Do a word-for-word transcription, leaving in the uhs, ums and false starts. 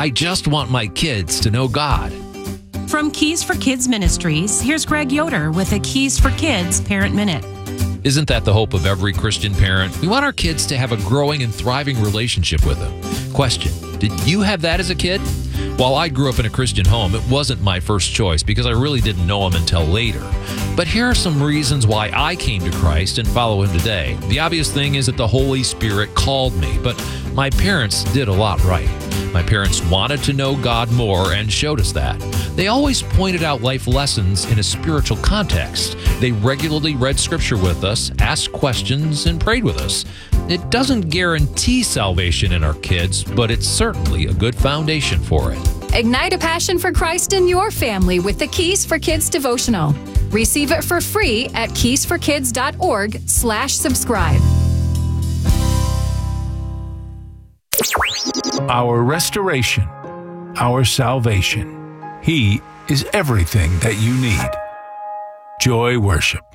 I just want my kids to know God. From Keys for Kids Ministries, here's Greg Yoder with a Keys for Kids Parent Minute. Isn't that the hope of every Christian parent? We want our kids to have a growing and thriving relationship with Him. Question, did you have that as a kid? While I grew up in a Christian home, it wasn't my first choice because I really didn't know Him until later. But here are some reasons why I came to Christ and follow Him today. The obvious thing is that the Holy Spirit called me, but my parents did a lot right. My parents wanted to know God more and showed us that. They always pointed out life lessons in a spiritual context. They regularly read Scripture with us, asked questions, and prayed with us. It doesn't guarantee salvation in our kids, but it's certainly a good foundation for it. Ignite a passion for Christ in your family with the Keys for Kids devotional. Receive it for free at keysforkids.org slash subscribe. Our restoration, our salvation. He is everything that you need. Joy Worship.